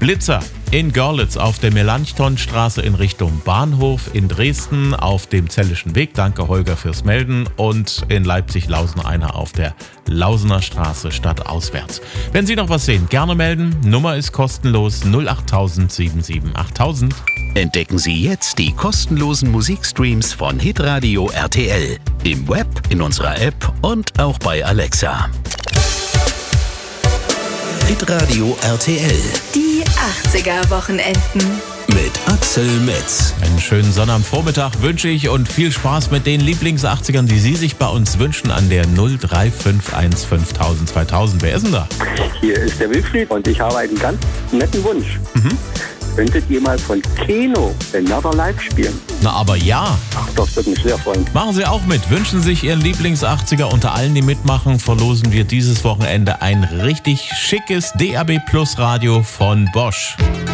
Blitzer in Görlitz auf der Melanchthonstraße in Richtung Bahnhof, in Dresden auf dem Zellischen Weg, danke Holger fürs Melden, und in Leipzig-Lausen einer auf der Lausener Straße stadtauswärts. Wenn Sie noch was sehen, gerne melden. Nummer ist kostenlos 08000 77 8000. Entdecken Sie jetzt die kostenlosen Musikstreams von Hitradio RTL. Im Web, in unserer App und auch bei Alexa. Hitradio RTL. Die 80er-Wochenenden. Mit Axel Metz. Einen schönen Sonnabendvormittag wünsche ich und viel Spaß mit den Lieblings-80ern, die Sie sich bei uns wünschen, an der 0351 5000 2000. Wer ist denn da? Hier ist der Wilfried und ich habe einen ganz netten Wunsch. Könntet ihr mal von Keno Another Live spielen? Na aber ja. Ach, das würde mich sehr freuen. Machen Sie auch mit. Wünschen sich Ihren Lieblings-80er. Unter allen, die mitmachen, verlosen wir dieses Wochenende ein richtig schickes DAB Plus Radio von Bosch.